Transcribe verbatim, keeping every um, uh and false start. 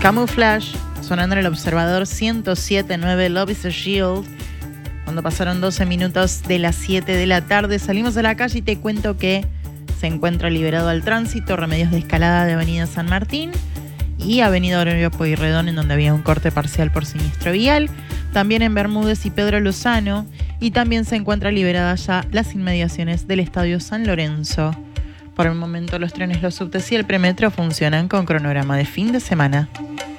Camouflage, sonando en el observador ciento siete punto nueve, Love is a Shield. Cuando pasaron doce minutos de las siete de la tarde, salimos a la calle y te cuento que se encuentra liberado al tránsito, remedios de escalada de Avenida San Martín y Avenida Horacio Pueyrredón, en donde había un corte parcial por siniestro vial. También en Bermúdez y Pedro Lozano. Y también se encuentra liberada ya las inmediaciones del Estadio San Lorenzo. Por el momento los trenes, los subtes y el premetro funcionan con cronograma de fin de semana.